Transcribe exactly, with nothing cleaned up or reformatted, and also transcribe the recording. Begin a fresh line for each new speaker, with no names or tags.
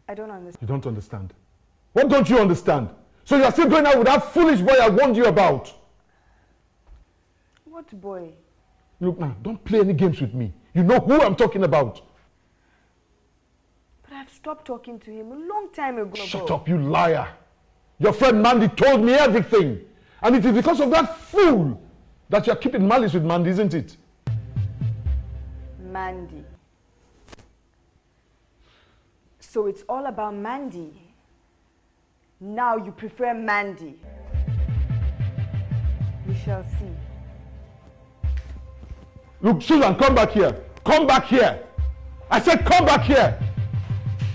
I don't understand.
You don't understand? What don't you understand? So you're still going out with that foolish boy I warned you about.
What boy?
Look now, don't play any games with me. You know who I'm talking about.
But I've stopped talking to him a long time ago.
Shut up, you liar. Your friend Mandy told me everything. And it is because of that fool that you're keeping malice with Mandy, isn't it?
Mandy. So it's all about Mandy. Now you prefer Mandy. We shall see.
Look, Susan, come back here. Come back here. I said come back here.